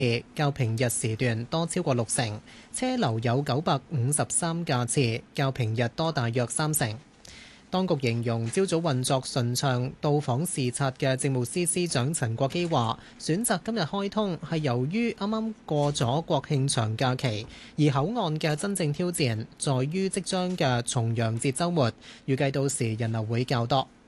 較平日時段多超過60%，車流有953架次，較平日多大約30%。當局形容朝早運作順暢，到訪視察嘅政務司司長陳國基話：選擇今日開通係由於啱啱過咗國慶長假期，而口岸嘅真正挑戰在於即將嘅重陽節週末，預計到時人流會較多。